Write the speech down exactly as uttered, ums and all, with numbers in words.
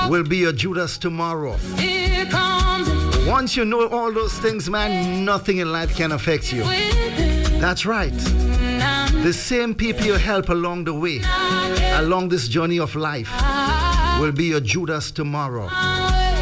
will be your Judas tomorrow. Once you know all those things, man, nothing in life can affect you. That's right. The same people you help along the way, along this journey of life, will be your Judas tomorrow.